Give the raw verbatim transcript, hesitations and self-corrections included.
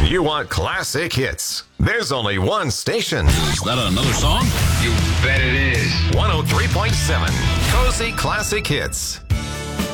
You want classic hits? There's only one station. Is that another song? You bet it is. one oh three point seven Cozy Classic Hits.